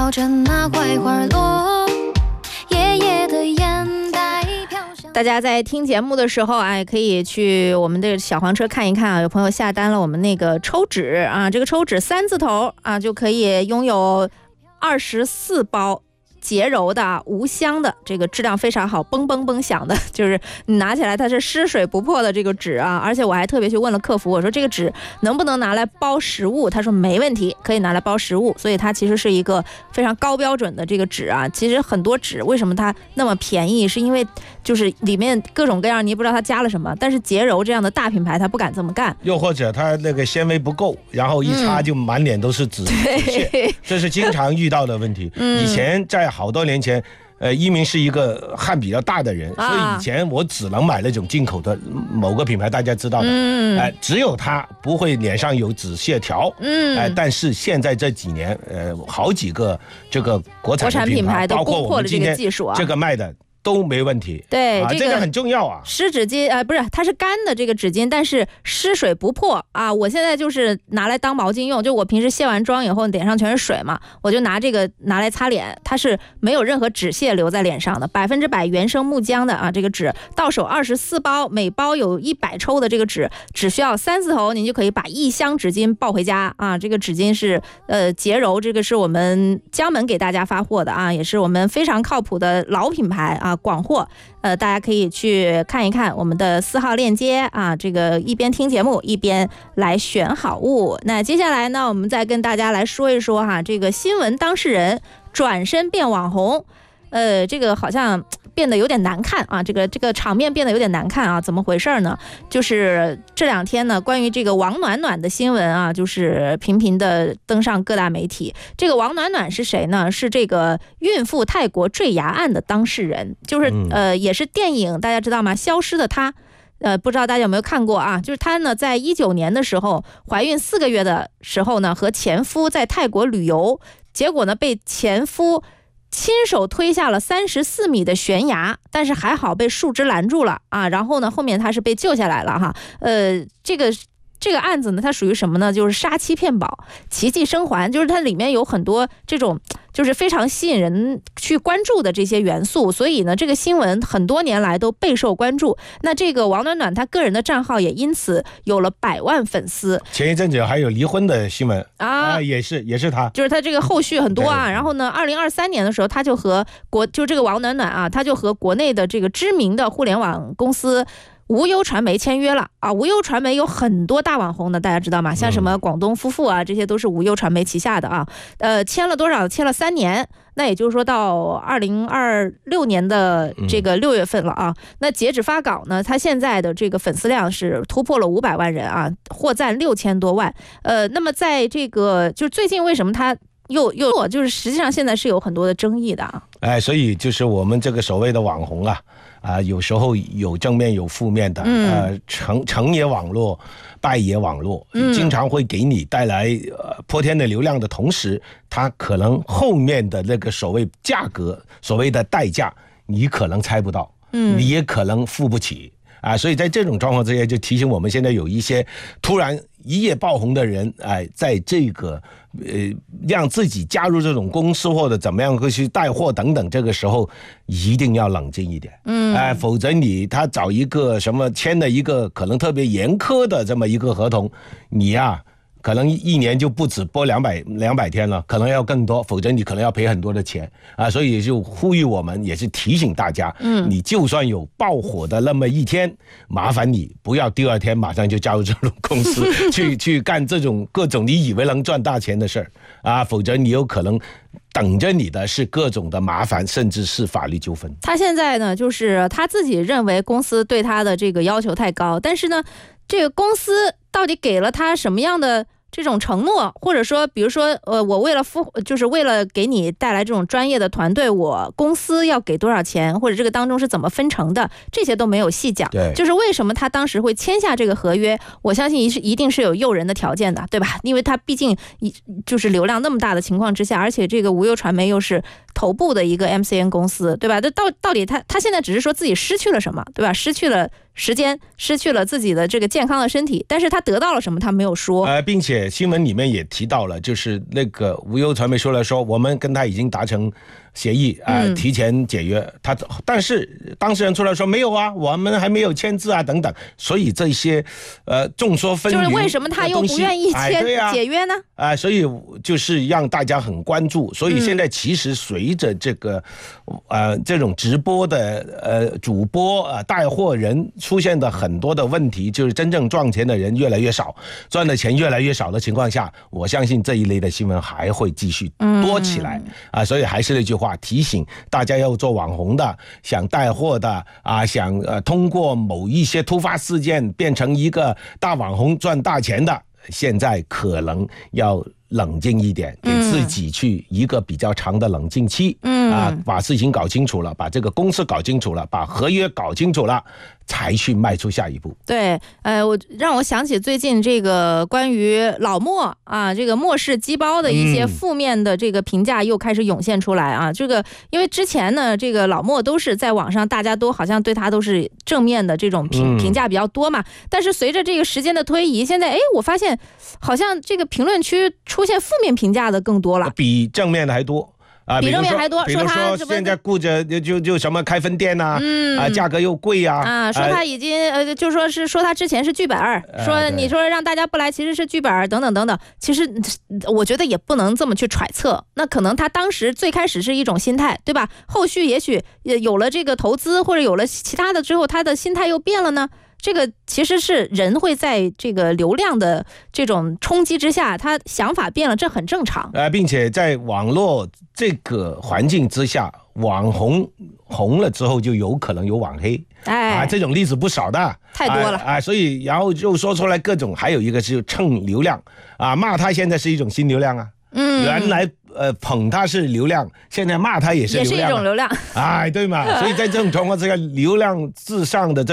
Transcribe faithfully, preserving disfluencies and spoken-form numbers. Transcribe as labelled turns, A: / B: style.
A: 摇着那槐花落，爷爷的烟袋飘香。
B: 大家在听节目的时候啊，也可以去我们的小黄车看一看啊，有朋友下单了我们那个抽纸啊，这个抽纸三字头啊，就可以拥有二十四包洁柔的无香的，这个质量非常好，嘣嘣嘣响的，就是你拿起来它是湿水不破的这个纸啊。而且我还特别去问了客服，我说这个纸能不能拿来包食物，他说没问题，可以拿来包食物。所以它其实是一个非常高标准的这个纸啊。其实很多纸为什么它那么便宜，是因为就是里面各种各样你也不知道它加了什么，但是洁柔这样的大品牌它不敢这么干，
C: 又或者它那个纤维不够，然后一擦就满脸都是纸屑、嗯、这是经常遇到的问题、嗯、以前在好多年前呃，一鸣是一个汗比较大的人、啊、所以以前我只能买那种进口的某个品牌，大家知道的，嗯，呃、只有它不会脸上有纸屑条，嗯，呃，但是现在这几年，呃，好几个这个国产的品牌，
B: 都攻破了这个技术啊，
C: 这个卖的都没问题，
B: 对、
C: 啊，
B: 这个、
C: 这个很重要啊。
B: 湿纸巾，呃，不是，它是干的这个纸巾，但是湿水不破啊。我现在就是拿来当毛巾用，就我平时卸完妆以后脸上全是水嘛，我就拿这个拿来擦脸，它是没有任何纸屑留在脸上的，百分之百原生木浆的啊。这个纸到手二十四包，每包有一百抽的这个纸，只需要三字头，您就可以把一箱纸巾抱回家啊。这个纸巾是呃洁柔，这个是我们江门给大家发货的啊，也是我们非常靠谱的老品牌啊。广货，呃，大家可以去看一看我们的四号链接啊，这个一边听节目一边来选好物。那接下来呢，我们再跟大家来说一说哈，这个新闻当事人转身变网红，呃，这个好像变得有点难看啊，这个这个场面变得有点难看啊，怎么回事呢？就是这两天呢，关于这个王暖暖的新闻啊，就是频频的登上各大媒体。这个王暖暖是谁呢？是这个孕妇泰国坠崖案的当事人，就是呃，也是电影大家知道吗？消失的她。呃，不知道大家有没有看过啊？就是她呢，在一九年的时候怀孕四个月的时候呢，和前夫在泰国旅游，结果呢被前夫亲手推下了三十四米的悬崖，但是还好被树枝拦住了啊。然后呢，后面他是被救下来了哈。呃，这个这个案子呢，它属于什么呢？就是杀妻骗保、奇迹生还，就是它里面有很多这种就是非常吸引人去关注的这些元素，所以呢，这个新闻很多年来都备受关注。那这个王暖暖她个人的账号也因此有了百万粉丝。
C: 前一阵子还有离婚的新闻 啊, 啊，也是也是她，
B: 就是她这个后续很多啊。然后呢，二零二三年的时候，她就和国就这个王暖暖啊，她就和国内的这个知名的互联网公司无忧传媒签约了啊！无忧传媒有很多大网红的，大家知道吗？像什么广东夫妇啊，这些都是无忧传媒旗下的啊。呃，签了多少？签了三年，那也就是说到二零二六年的这个六月份了啊。那截止发稿呢，他现在的这个粉丝量是突破了五百万人啊，获赞六千多万。呃，那么在这个就最近为什么他又又就是实际上现在是有很多的争议的啊？
C: 哎，所以就是我们这个所谓的网红啊。啊、呃，有时候有正面有负面的，嗯、呃，成成也网络，败也网络，嗯、经常会给你带来呃泼天的流量的同时，它可能后面的那个所谓价格、所谓的代价，你可能猜不到，嗯，你也可能付不起啊，所以在这种状况之下，就提醒我们现在有一些突然一夜爆红的人，哎、呃，在这个呃让自己加入这种公司或者怎么样会去带货等等，这个时候一定要冷静一点，嗯，哎、呃，否则你他找一个什么签了一个可能特别严苛的这么一个合同，你呀、啊。可能一年就不止播两百两百天了，可能要更多，否则你可能要赔很多的钱啊！所以就呼吁我们，也是提醒大家，嗯，你就算有爆火的那么一天，麻烦你不要第二天马上就加入这种公司去去干这种各种你以为能赚大钱的事儿啊，否则你有可能等着你的是各种的麻烦，甚至是法律纠纷。
B: 他现在呢，就是他自己认为公司对他的这个要求太高，但是呢，这个公司到底给了他什么样的这种承诺，或者说比如说呃，我为了付就是为了给你带来这种专业的团队，我公司要给多少钱，或者这个当中是怎么分成的，这些都没有细讲。
C: 对，
B: 就是为什么他当时会签下这个合约，我相信一是一定是有诱人的条件的，对吧？因为他毕竟就是流量那么大的情况之下，而且这个无忧传媒又是头部的一个 M C N 公司，对吧？这到到底他他现在只是说自己失去了什么，对吧？失去了时间，失去了自己的这个健康的身体，但是他得到了什么他没有说。
C: 呃，并且且新闻里面也提到了，就是那个无忧传媒说了说，我们跟他已经达成协议啊、呃，提前解约。他但是当事人出来说没有啊，我们还没有签字啊等等。所以这些呃众说纷纭，
B: 就是为什么他又不愿意签、哎啊、解约呢？
C: 啊、呃，所以就是让大家很关注。所以现在其实随着这个呃这种直播的呃主播啊、呃、带货人出现的很多的问题，就是真正赚钱的人越来越少，赚的钱越来越少的情况下，我相信这一类的新闻还会继续多起来啊、呃。所以还是那句话，提醒大家要做网红的，想带货的啊、呃，想呃通过某一些突发事件变成一个大网红赚大钱的，现在可能要冷静一点，给自己去一个比较长的冷静期，嗯啊，把事情搞清楚了，把这个公司搞清楚了，把合约搞清楚了，才去迈出下一步。
B: 对，呃，我让我想起最近这个关于老莫啊，这个莫氏鸡煲的一些负面的这个评价又开始涌现出来啊。嗯、这个因为之前呢，这个老莫都是在网上大家都好像对他都是正面的这种评、嗯、评价比较多嘛，但是随着这个时间的推移，现在哎，我发现好像这个评论区出现负面评价的更多了，
C: 比正面的还多。啊，
B: 比正面还多，
C: 比如说，
B: 说
C: 说现在顾着就就就什么开分店呐、啊，嗯啊，价格又贵啊，
B: 啊，说他已经呃，就说是说他之前是剧本，呃、说你说让大家不来其实是剧本等等等等，其实我觉得也不能这么去揣测，那可能他当时最开始是一种心态，对吧？后续也许有了这个投资或者有了其他的之后，他的心态又变了呢。这个其实是人会在这个流量的这种冲击之下，他想法变了，这很正常。
C: 呃，并且在网络这个环境之下，网红红了之后就有可能有网黑，哎，啊，这种例子不少的，
B: 太多了
C: 啊，啊所以然后就说出来各种，还有一个是蹭流量啊，骂他现在是一种新流量啊，嗯，原来呃捧他是流量，现在骂他也是流量、啊，
B: 也是一种流量，
C: 哎，对嘛，所以在这种状况之下，流量至上的这